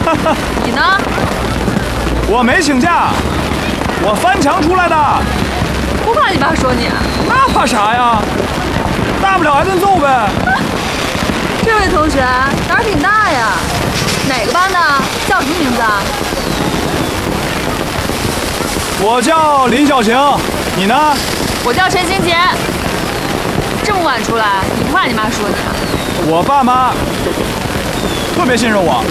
你呢？ 我没请假，我翻墙出来的。 不怕你爸说你？ 那怕啥呀？大不了挨顿揍呗。 这位同学胆儿挺大呀，哪个班的？叫什么名字啊？ 我叫林小晴，你呢？ 我叫陈新杰。这么晚出来，你不怕你妈说你啊？ 我爸妈特别信任我。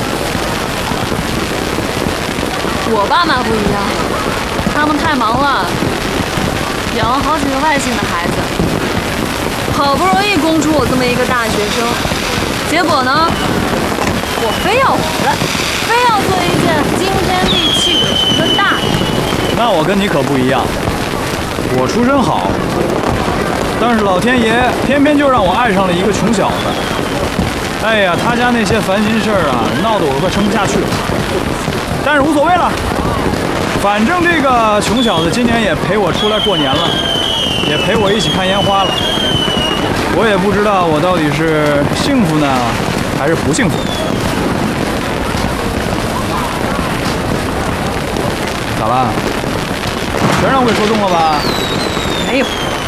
我爸妈不一样，他们太忙了，养了好几个外姓的孩子，好不容易供出我这么一个大学生，结果呢，我非要回来，非要做一件惊天地泣鬼神的大事。 那我跟你可不一样，我出身好，但是老天爷偏偏就让我爱上了一个穷小子。哎呀，他家那些烦心事儿啊，闹得我快撑不下去了。但是无所谓了，反正这个穷小子今年也陪我出来过年了，也陪我一起看烟花了。我也不知道我到底是幸福呢，还是不幸福。咋了？全让我给说中了吧？ 没有。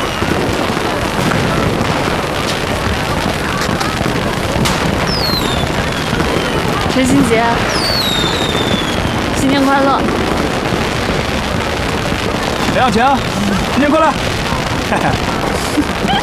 陈新杰，新年快乐！ 梁小晴，新年快乐！嘿嘿。